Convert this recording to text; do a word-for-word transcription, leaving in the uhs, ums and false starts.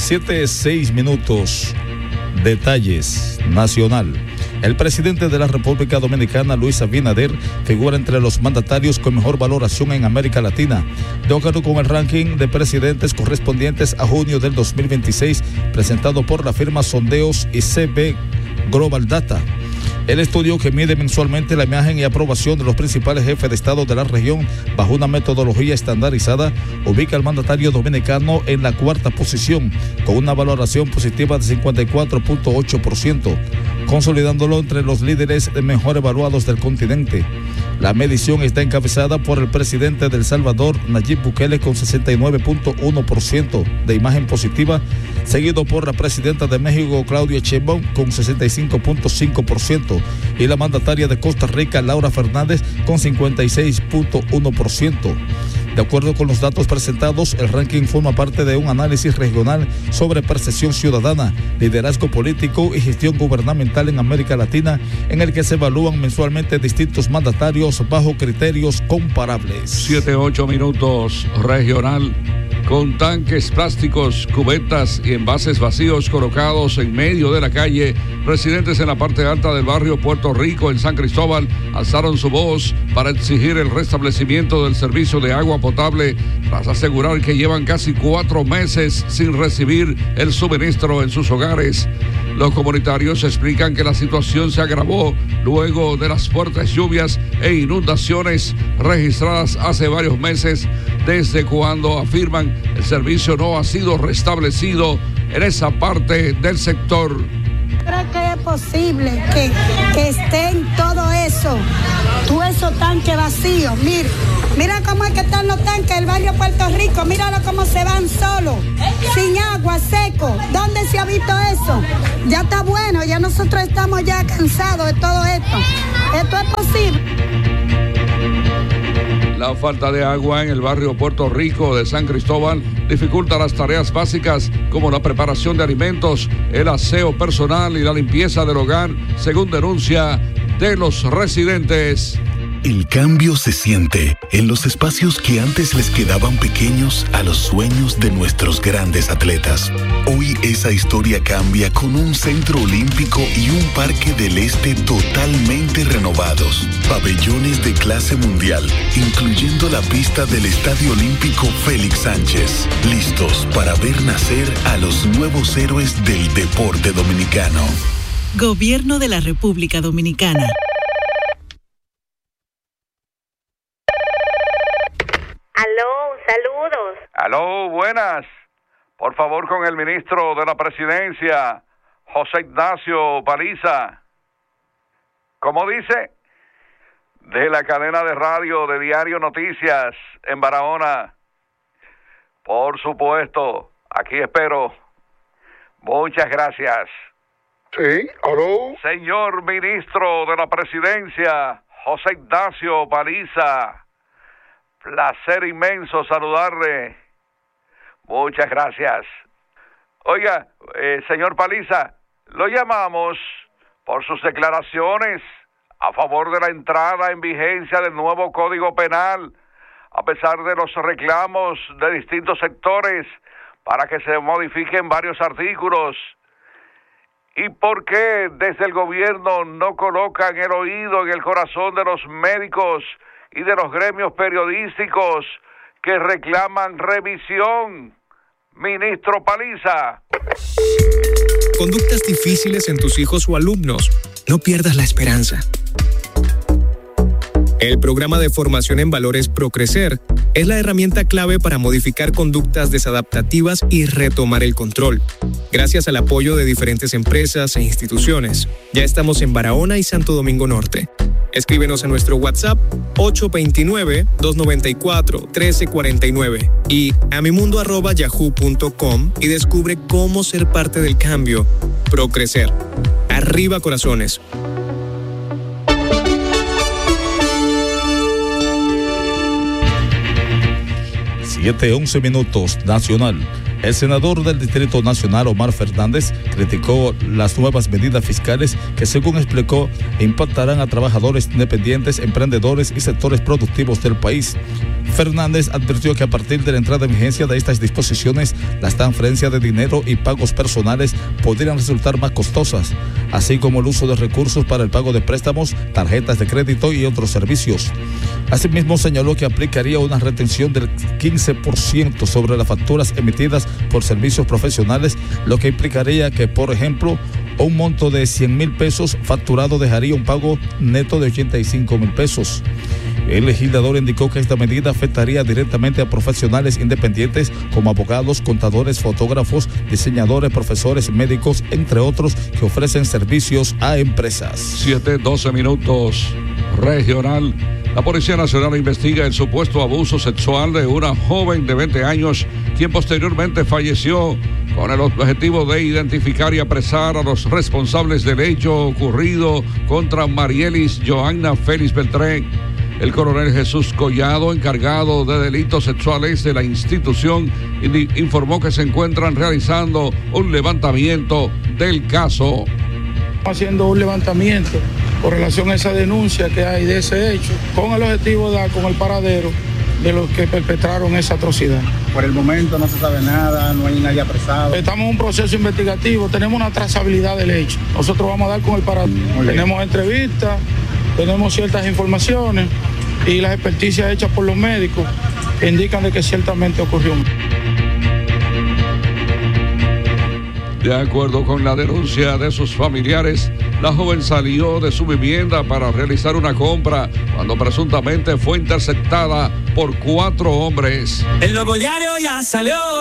siete, seis minutos. Detalles nacional. El presidente de la República Dominicana, Luis Abinader, figura entre los mandatarios con mejor valoración en América Latina, de acuerdo con el ranking de presidentes correspondientes a junio del dos mil veintiséis, presentado por la firma Sondeos y C B Global Data. El estudio, que mide mensualmente la imagen y aprobación de los principales jefes de Estado de la región bajo una metodología estandarizada, ubica al mandatario dominicano en la cuarta posición, con una valoración positiva de cincuenta y cuatro punto ocho por ciento, consolidándolo entre los líderes mejor evaluados del continente. La medición está encabezada por el presidente de El Salvador, Nayib Bukele, con sesenta y nueve punto uno por ciento de imagen positiva, seguido por la presidenta de México, Claudia Sheinbaum, con sesenta y cinco punto cinco por ciento, y la mandataria de Costa Rica, Laura Fernández, con cincuenta y seis punto uno por ciento. De acuerdo con los datos presentados, el ranking forma parte de un análisis regional sobre percepción ciudadana, liderazgo político y gestión gubernamental en América Latina, en el que se evalúan mensualmente distintos mandatarios bajo criterios comparables. siete, ocho minutos, regional. Con tanques plásticos, cubetas y envases vacíos colocados en medio de la calle, residentes en la parte alta del barrio Puerto Rico, en San Cristóbal, alzaron su voz para exigir el restablecimiento del servicio de agua potable, tras asegurar que llevan casi cuatro meses sin recibir el suministro en sus hogares. Los comunitarios explican que la situación se agravó luego de las fuertes lluvias e inundaciones registradas hace varios meses, desde cuando afirman el servicio no ha sido restablecido en esa parte del sector. Creo que es posible que, que estén todo eso, todo esos tanques vacíos. Mira, mira cómo es que están los tanques del barrio Puerto Rico, míralo cómo se van solos, sin agua, seco. ¿Dónde se ha visto eso? Ya está bueno, ya nosotros estamos ya cansados de todo esto. Esto es posible. La falta de agua en el barrio Puerto Rico de San Cristóbal dificulta las tareas básicas como la preparación de alimentos, el aseo personal y la limpieza del hogar, según denuncia de los residentes. El cambio se siente en los espacios que antes les quedaban pequeños a los sueños de nuestros grandes atletas. Hoy esa historia cambia con un centro olímpico y un parque del este totalmente renovados. Pabellones de clase mundial, incluyendo la pista del Estadio Olímpico Félix Sánchez. Listos para ver nacer a los nuevos héroes del deporte dominicano. Gobierno de la República Dominicana. Aló, saludos. Aló, buenas. Por favor, con el ministro de la Presidencia, José Ignacio Paliza. ¿Cómo dice? De la cadena de radio de Diario Noticias en Barahona. Por supuesto, aquí espero. Muchas gracias. Sí, aló. Señor ministro de la Presidencia, José Ignacio Paliza. Placer inmenso saludarle. Muchas gracias. Oiga, eh, señor Paliza, lo llamamos por sus declaraciones a favor de la entrada en vigencia del nuevo Código Penal, a pesar de los reclamos de distintos sectores para que se modifiquen varios artículos. ¿Y por qué desde el gobierno no colocan el oído en el corazón de los médicos y de los gremios periodísticos que reclaman revisión? Ministro Paliza. Conductas difíciles en tus hijos o alumnos. No pierdas la esperanza. El programa de formación en valores ProCrecer es la herramienta clave para modificar conductas desadaptativas y retomar el control. Gracias al apoyo de diferentes empresas e instituciones, ya estamos en Barahona y Santo Domingo Norte. Escríbenos a nuestro WhatsApp ocho dos nueve, dos nueve cuatro, uno tres cuatro nueve y a mimundo arroba yahoo punto com y descubre cómo ser parte del cambio. ProCrecer. Arriba corazones. siete, once minutos, nacional. El senador del Distrito Nacional, Omar Fernández, criticó las nuevas medidas fiscales que, según explicó, impactarán a trabajadores independientes, emprendedores y sectores productivos del país. Fernández advirtió que a partir de la entrada en vigencia de estas disposiciones, las transferencias de dinero y pagos personales podrían resultar más costosas, así como el uso de recursos para el pago de préstamos, tarjetas de crédito y otros servicios. Asimismo, señaló que aplicaría una retención del quince por ciento sobre las facturas emitidas por servicios profesionales, lo que implicaría que, por ejemplo, un monto de cien mil pesos facturado dejaría un pago neto de ochenta y cinco mil pesos. El legislador indicó que esta medida afectaría directamente a profesionales independientes como abogados, contadores, fotógrafos, diseñadores, profesores, médicos, entre otros, que ofrecen servicios a empresas. siete, doce minutos. Regional. La Policía Nacional investiga el supuesto abuso sexual de una joven de veinte años, quien posteriormente falleció, con el objetivo de identificar y apresar a los responsables del hecho ocurrido contra Marielis Joanna Félix Beltré. El coronel Jesús Collado, encargado de delitos sexuales de la institución, informó que se encuentran realizando un levantamiento del caso. Haciendo un levantamiento con relación a esa denuncia que hay de ese hecho, con el objetivo de dar con el paradero de los que perpetraron esa atrocidad. Por el momento no se sabe nada, no hay nadie apresado. Estamos en un proceso investigativo, tenemos una trazabilidad del hecho. Nosotros vamos a dar con el paradero. Tenemos entrevistas, tenemos ciertas informaciones y las experticias hechas por los médicos indican de que ciertamente ocurrió. De acuerdo con la denuncia de sus familiares, la joven salió de su vivienda para realizar una compra cuando presuntamente fue interceptada por cuatro hombres. El nuevo diario ya salió.